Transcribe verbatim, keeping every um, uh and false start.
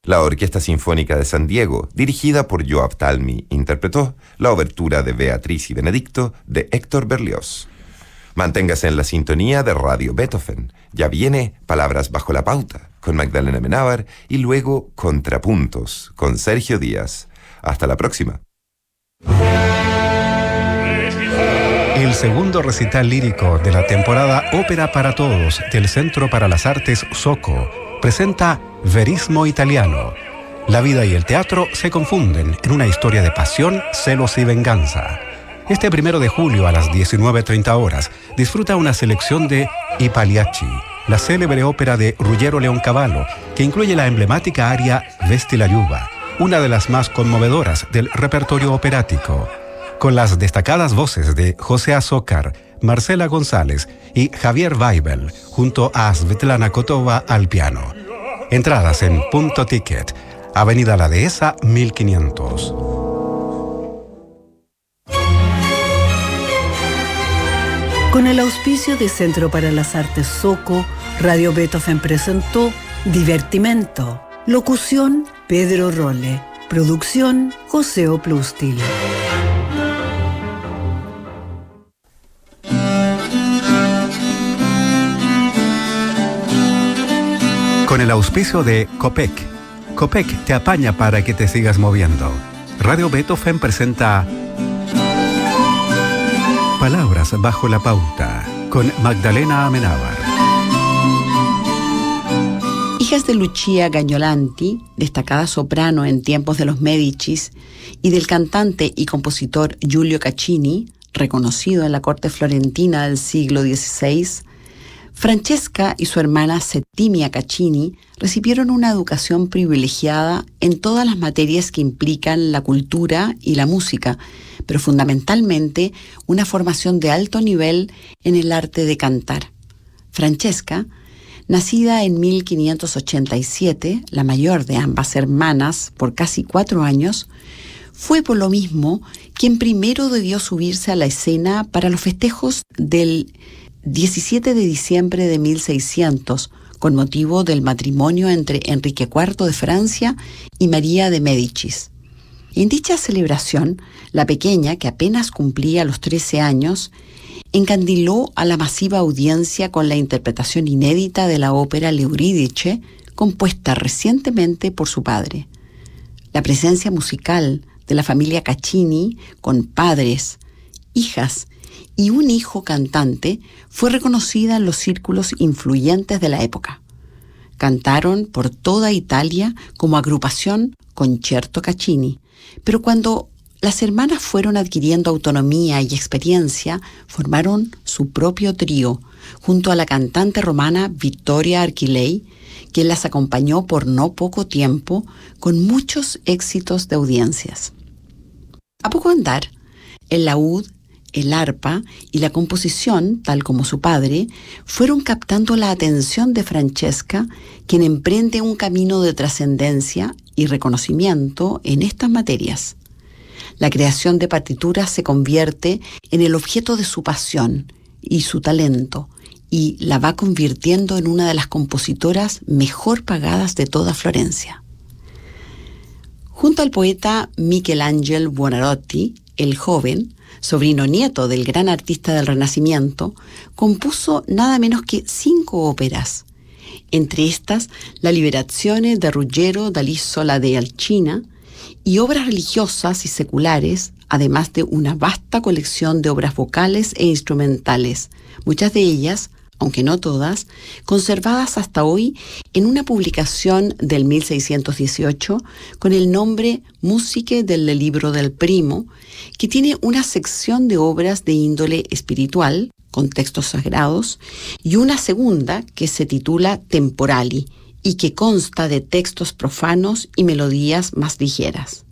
La Orquesta Sinfónica de San Diego, dirigida por Joab Talmy, interpretó la obertura de Beatriz y Benedicto de Héctor Berlioz. Manténgase en la sintonía de Radio Beethoven. Ya viene Palabras bajo la pauta con Magdalena Amenábar y luego Contrapuntos con Sergio Díaz. Hasta la próxima. El segundo recital lírico de la temporada Ópera para Todos del Centro para las Artes Soco presenta Verismo Italiano. La vida y el teatro se confunden en una historia de pasión, celos y venganza. Este primero de julio a las diecinueve treinta horas disfruta una selección de I Pagliacci, la célebre ópera de Ruggero Leoncavallo, que incluye la emblemática aria Vesti la Giuba, una de las más conmovedoras del repertorio operático, con las destacadas voces de José Azócar, Marcela González y Javier Weibel, junto a Svetlana Kotova al piano. Entradas en Punto Ticket, Avenida La Dehesa, mil quinientos. Con el auspicio de Centro para las Artes Soco, Radio Beethoven presentó Divertimento. Locución, Pedro Rolle. Producción, José Oplustil. Con el auspicio de Copec. Copec te apaña para que te sigas moviendo. Radio Beethoven presenta Palabras bajo la pauta con Magdalena Amenábar. Hijas de Lucia Gagnolanti, destacada soprano en tiempos de los Médicis, y del cantante y compositor Giulio Caccini, reconocido en la corte florentina del siglo dieciséis, Francesca y su hermana Settimia Caccini recibieron una educación privilegiada en todas las materias que implican la cultura y la música, pero fundamentalmente una formación de alto nivel en el arte de cantar. Francesca, nacida en mil quinientos ochenta y siete, la mayor de ambas hermanas por casi cuatro años, fue por lo mismo quien primero debió subirse a la escena para los festejos del diecisiete de diciembre de mil seiscientos, con motivo del matrimonio entre Enrique cuarto de Francia y María de Médicis. En dicha celebración, la pequeña, que apenas cumplía los trece años, encandiló a la masiva audiencia con la interpretación inédita de la ópera L'Euridice, compuesta recientemente por su padre. La presencia musical de la familia Caccini, con padres, hijas y un hijo cantante, fue reconocida en los círculos influyentes de la época. Cantaron por toda Italia como agrupación Concerto Caccini, pero cuando las hermanas fueron adquiriendo autonomía y experiencia, formaron su propio trío, junto a la cantante romana Vittoria Archilei, quien las acompañó por no poco tiempo, con muchos éxitos de audiencias. A poco andar, el laúd, el arpa y la composición, tal como su padre, fueron captando la atención de Francesca, quien emprende un camino de trascendencia y reconocimiento en estas materias. La creación de partituras se convierte en el objeto de su pasión y su talento, y la va convirtiendo en una de las compositoras mejor pagadas de toda Florencia. Junto al poeta Michelangelo Buonarroti, el joven, sobrino nieto del gran artista del Renacimiento, compuso nada menos que cinco óperas, entre estas la Liberazione de Ruggero dall'Isola de Alcina, y obras religiosas y seculares, además de una vasta colección de obras vocales e instrumentales, muchas de ellas, aunque no todas, conservadas hasta hoy en una publicación del mil seiscientos dieciocho con el nombre Musiche del Libro del Primo, que tiene una sección de obras de índole espiritual, con textos sagrados, y una segunda que se titula Temporali, y que consta de textos profanos y melodías más ligeras.